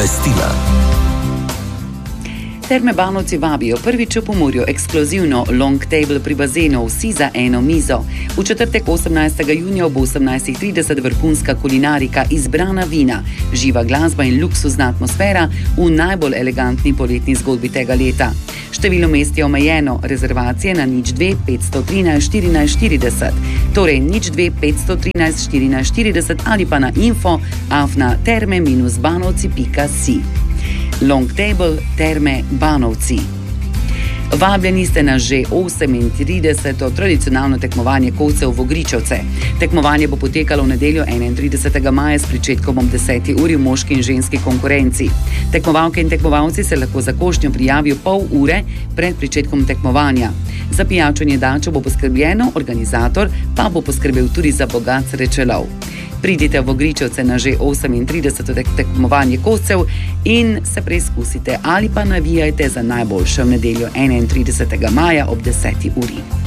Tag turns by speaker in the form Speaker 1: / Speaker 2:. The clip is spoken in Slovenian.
Speaker 1: obvestila.
Speaker 2: Terme Banovci vabijo prvič v Pomurju ekskluzivno long table pri bazenu, vsi za eno mizo. V četrtek 18. junija ob 18.30 vrhunska kulinarika, izbrana vina, živa glasba in luksuzna atmosfera v najbolj elegantni poletni zgodbi tega leta. Število mest je omejeno, rezervacije na 02 513 14 40, torej 02 513 14 40 ali pa na info@terme-banovci.si. Long Table, Terme Banovci. Vabljeni ste na že 38. tradicionalno tekmovanje kovcev v Vogričevce. Tekmovanje bo potekalo v nedeljo 31. maja s pričetkom ob 10. uri v moški in ženski konkurenci. Tekmovalke in tekmovalci se lahko za košnjo prijavijo pol ure pred pričetkom tekmovanja. Za pijačo in jedačo bo poskrbljeno, organizator pa bo poskrbel tudi za bogat srečelov. Pridite v Vogričevce na že 38. tekmovanje kovcev in se preizkusite ali pa navijajte za najboljše v nedeljo 31. maja ob 10. uri.